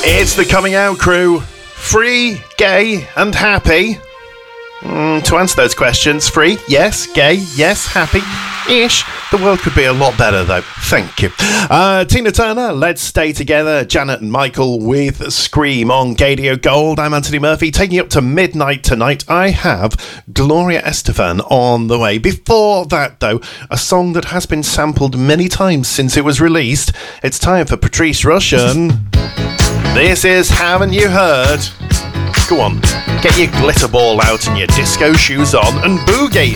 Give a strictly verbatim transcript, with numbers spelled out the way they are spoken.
It's the Coming Out Crew. Free, gay, and happy. Mm, to answer those questions, free, yes, gay, yes, happy-ish. The world could be a lot better, though. Thank you. Uh, Tina Turner, Let's Stay Together. Janet and Michael with Scream on Gadio Gold. I'm Anthony Murphy, taking you up to midnight tonight. I have Gloria Estefan on the way. Before that, though, a song that has been sampled many times since it was released. It's time for Patrice Rushen. This is Haven't You Heard? Go on, get your glitter ball out and your disco shoes on and boogie.